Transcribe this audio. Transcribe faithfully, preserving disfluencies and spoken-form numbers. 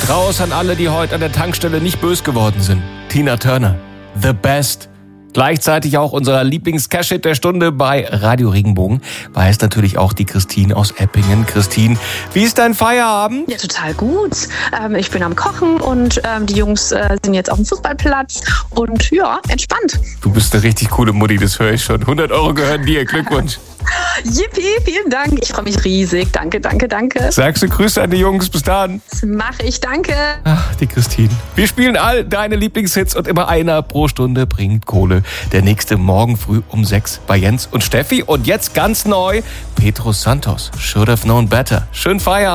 Raus an alle, die heute an der Tankstelle nicht bös geworden sind. Tina Turner, The Best. Gleichzeitig auch unser Lieblings-Cash-Hit der Stunde bei Radio Regenbogen. Weiß natürlich auch die Christine aus Eppingen. Christine, wie ist dein Feierabend? Ja, total gut. Ähm, ich bin am Kochen und ähm, die Jungs äh, sind jetzt auf dem Fußballplatz und ja, entspannt. Du bist eine richtig coole Mutti, das höre ich schon. hundert Euro gehören dir, Glückwunsch. Yippie, vielen Dank. Ich freue mich riesig. Danke, danke, danke. Sagst du Grüße an die Jungs, bis dann. Das mache ich, danke. Ach, die Christine. Wir spielen all deine Lieblingshits und immer einer pro Stunde bringt Kohle. Der nächste morgen früh um sechs bei Jens und Steffi. Und jetzt ganz neu, Pedro Santos, Should Have Known Better. Schönen Feierabend.